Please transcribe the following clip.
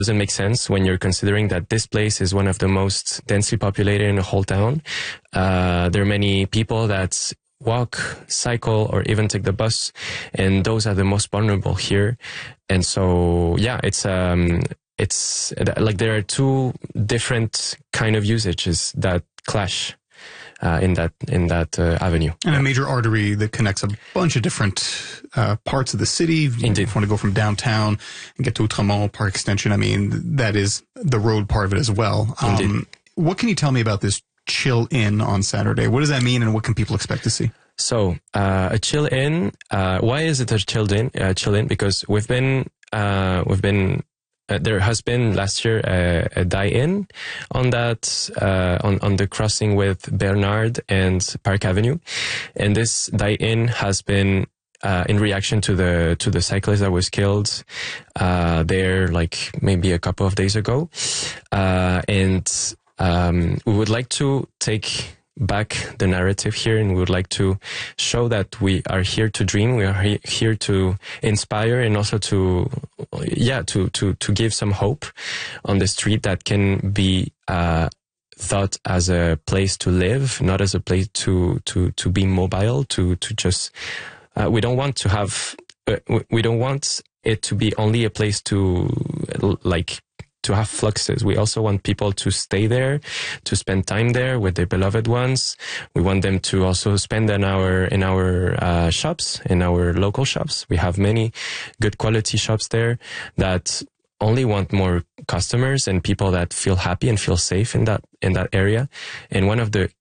doesn't make sense when you're considering that this place is one of the most densely populated in the whole town. There are many people that walk, cycle, or even take the bus, and those are the most vulnerable here. And so, yeah, it's like there are two different kind of usages that clash in that avenue. And a major artery that connects a bunch of different parts of the city. Indeed. If you want to go from downtown and get to Outremont Park Extension, I mean, that is the road part of it as well. Indeed. What can you tell me about this chill in on Saturday? What does that mean, and what can people expect to see? So a chill in. Why is it a chill in? Because we've been there has been last year a die-in on that on the crossing with Bernard and Park Avenue, and this die-in has been in reaction to the cyclist that was killed there, like maybe a couple of days ago, and we would like to take back the narrative here, and we would like to show that we are here to dream, we are here to inspire, and also to give some hope on the street that can be thought as a place to live, not as a place to be mobile, to just we don't want it to be only a place to to have fluxes. We also want people to stay there, to spend time there with their beloved ones. We want them to also spend an hour in our shops, in our local shops. We have many good quality shops there that only want more customers and people that feel happy and feel safe in that area. And one of the